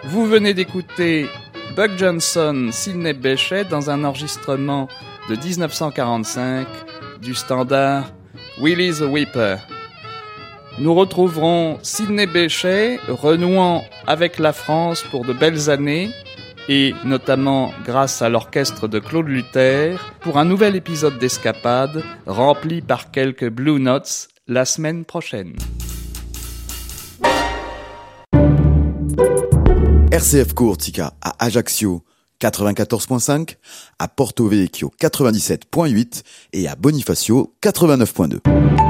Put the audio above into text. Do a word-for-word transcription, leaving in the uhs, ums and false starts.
Vous venez d'écouter Buck Johnson, Sidney Bechet dans un enregistrement de dix-neuf cent quarante-cinq du standard Willie the Whipper. Nous retrouverons Sidney Bechet renouant avec la France pour de belles années et notamment grâce à l'orchestre de Claude Luther pour un nouvel épisode d'Escapade rempli par quelques Blue Notes la semaine prochaine. R C F Courtica à Ajaccio quatre-vingt-quatorze virgule cinq, à Porto Vecchio quatre-vingt-dix-sept virgule huit et à Bonifacio quatre-vingt-neuf virgule deux.